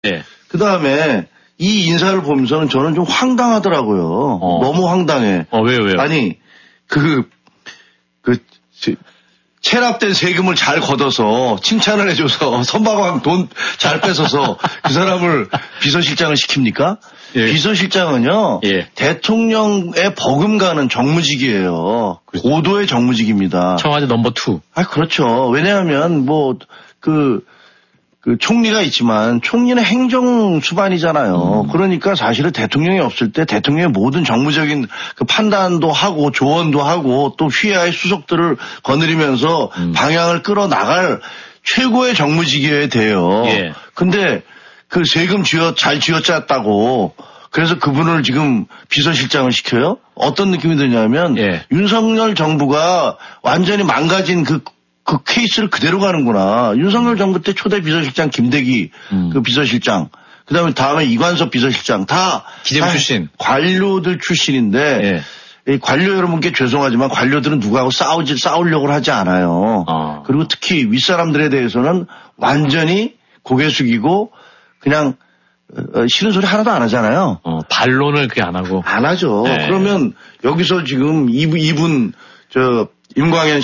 예. 그 다음에 이 인사를 보면서는 저는 좀 황당하더라고요. 너무 황당해. 왜요? 아니, 체납된 세금을 잘 걷어서 칭찬을 해줘서 선박왕 돈 잘 뺏어서 그 사람을 비서실장을 시킵니까? 예. 비서실장은요, 예. 대통령의 버금가는 정무직이에요. 그렇죠. 고도의 정무직입니다. 청와대 넘버 2. 그렇죠. 왜냐하면 그 총리가 있지만 총리는 행정 수반이잖아요. 그러니까 사실은 대통령이 없을 때 대통령의 모든 정무적인 그 판단도 하고 조언도 하고 또 휘하의 수석들을 거느리면서 방향을 끌어나갈 최고의 정무직이어야 돼요. 예. 근데 그 세금 잘 쥐어짰다고 그래서 그분을 지금 비서실장을 시켜요? 어떤 느낌이 드냐면 예. 윤석열 정부가 완전히 망가진 그 케이스를 그대로 가는구나. 윤석열 정부 때 초대 비서실장 김대기 그 비서실장, 다음에 이관섭 비서실장 다 기재부 출신 관료들 출신인데 이 관료 여러분께 죄송하지만 관료들은 누구하고 싸우려고 하지 않아요. 그리고 특히 윗사람들에 대해서는 완전히 고개 숙이고 그냥 싫은 소리 하나도 안 하잖아요. 반론을 그게 안 하고. 안 하죠. 네. 그러면 여기서 지금 이분 임광현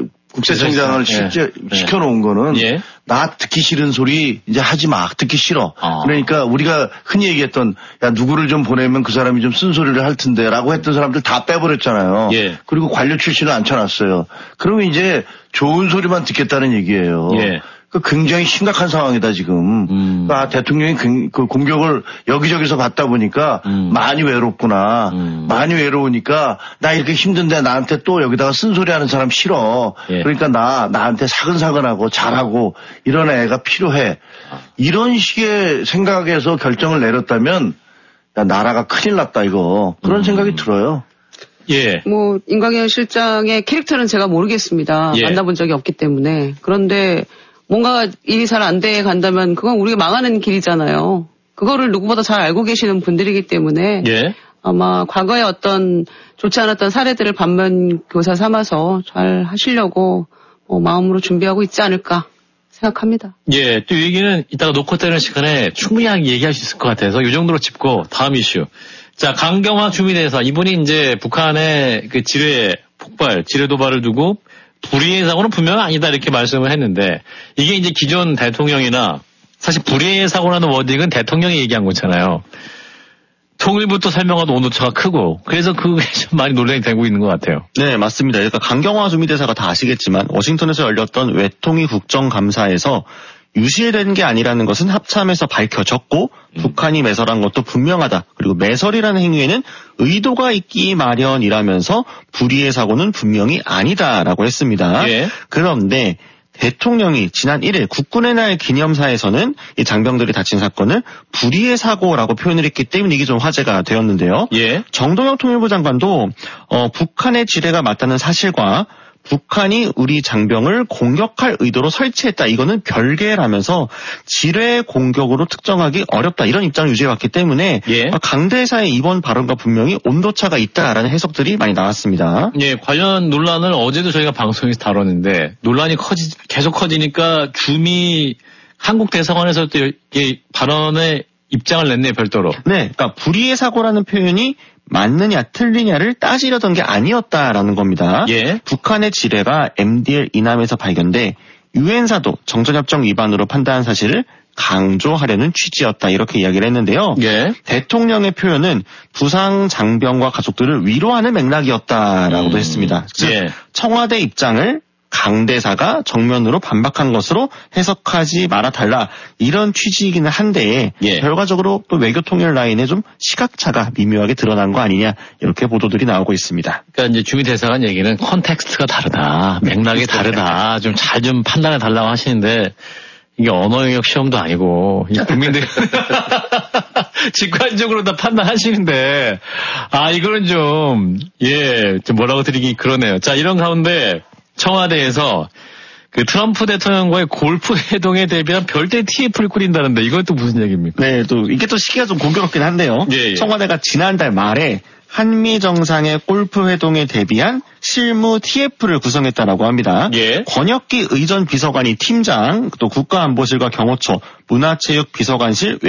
국세청장을 실제 시켜놓은 거는 나 듣기 싫은 소리 이제 하지 마. 듣기 싫어. 그러니까 우리가 흔히 얘기했던 야 누구를 좀 보내면 그 사람이 좀 쓴소리를 할 텐데 라고 했던 사람들 다 빼버렸잖아요. 예. 그리고 관료 출신을 앉혀놨어요. 그러면 이제 좋은 소리만 듣겠다는 얘기예요. 예. 굉장히 심각한 상황이다 지금. 대통령이 그 공격을 여기저기서 받다 보니까 많이 외롭구나. 많이 외로우니까 나 이렇게 힘든데 나한테 또 여기다가 쓴소리하는 사람 싫어. 예. 그러니까 나한테 사근사근하고 잘하고 이런 애가 필요해. 이런 식의 생각에서 결정을 내렸다면 야, 나라가 큰일 났다 이거. 그런 생각이 들어요. 예. 임광현 실장의 캐릭터는 제가 모르겠습니다. 예. 만나본 적이 없기 때문에. 그런데 뭔가 일이 잘 안 돼 간다면 그건 우리가 망하는 길이잖아요. 그거를 누구보다 잘 알고 계시는 분들이기 때문에 아마 과거에 어떤 좋지 않았던 사례들을 반면교사 삼아서 잘 하시려고 마음으로 준비하고 있지 않을까 생각합니다. 예, 또 이 얘기는 이따가 놓고 때리는 시간에 충분히 얘기할 수 있을 것 같아서 이 정도로 짚고 다음 이슈. 자, 강경화 주미대사 이분이 이제 북한의 그 지뢰 폭발, 지뢰 도발을 두고 불의의 사고는 분명 아니다 이렇게 말씀을 했는데 이게 이제 기존 대통령이나 사실 불의의 사고라는 워딩은 대통령이 얘기한 거잖아요. 통일부터 설명하도 온도차가 크고 그래서 그게 좀 많이 논란이 되고 있는 것 같아요. 네, 맞습니다. 그러니까 강경화 주미대사가 다 아시겠지만 워싱턴에서 열렸던 외통위 국정감사에서 유실된 게 아니라는 것은 합참에서 밝혀졌고 북한이 매설한 것도 분명하다. 그리고 매설이라는 행위에는 의도가 있기 마련이라면서 불의의 사고는 분명히 아니다라고 했습니다. 예. 그런데 대통령이 지난 1일 국군의 날 기념사에서는 이 장병들이 다친 사건을 불의의 사고라고 표현을 했기 때문에 이게 좀 화제가 되었는데요. 예. 정동영 통일부 장관도 북한의 지뢰가 맞다는 사실과 북한이 우리 장병을 공격할 의도로 설치했다. 이거는 별개라면서 지뢰 공격으로 특정하기 어렵다. 이런 입장을 유지해왔기 때문에 강 대사의 이번 발언과 분명히 온도차가 있다라는 해석들이 많이 나왔습니다. 예, 관련 논란을 어제도 저희가 방송에서 다뤘는데 논란이 계속 커지니까 주미 한국 대사관에서 또 이 발언의 입장을 냈네요, 별도로. 네, 그러니까 불의의 사고라는 표현이 맞느냐 틀리냐를 따지려던 게 아니었다라는 겁니다. 예. 북한의 지뢰가 MDL 이남에서 발견돼 유엔사도 정전협정 위반으로 판단한 사실을 강조하려는 취지였다 이렇게 이야기를 했는데요. 예. 대통령의 표현은 부상 장병과 가족들을 위로하는 맥락이었다라고도 했습니다. 즉 청와대 입장을 강 대사가 정면으로 반박한 것으로 해석하지 말아달라 이런 취지이기는 한데 결과적으로 또 외교 통일 라인에 좀 시각차가 미묘하게 드러난 거 아니냐 이렇게 보도들이 나오고 있습니다. 그러니까 이제 주미 대사관 얘기는 컨텍스트가 다르다, 맥락이 다르다, 좀 잘 좀 판단해 달라고 하시는데 이게 언어 영역 시험도 아니고 국민들이 직관적으로 다 판단하시는데 이거는 좀 뭐라고 드리기 그러네요. 자, 이런 가운데 청와대에서 그 트럼프 대통령과의 골프 회동에 대비한 별도의 TF를 꾸린다는데 이건 또 무슨 얘기입니까? 네, 또 이게 또 시기가 좀 공교롭긴 한데요. 청와대가 지난달 말에 한미 정상의 골프 회동에 대비한 실무 TF를 구성했다라고 합니다. 예. 권혁기 의전 비서관이 팀장, 또 국가안보실과 경호처, 문화체육 비서관실